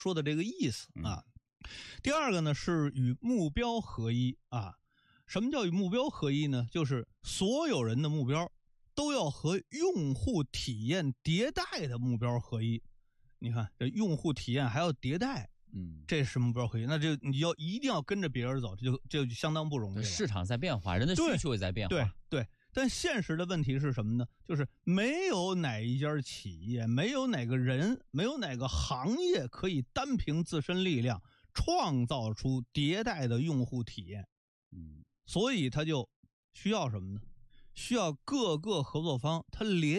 说的这个意思啊。第二个呢是与目标合一啊。什么叫与目标合一呢？就是所有人的目标都要和用户体验迭代的目标合一。你看这用户体验还要迭代，这是目标合一，那就你一定要跟着别人走，这就相当不容易了。 市场在变化，人的需求也在变化。 对，但现实的问题是什么呢？就是没有哪一家企业，没有哪个人，没有哪个行业可以单凭自身力量创造出迭代的用户体验。所以它就需要什么呢？需要各个合作方它联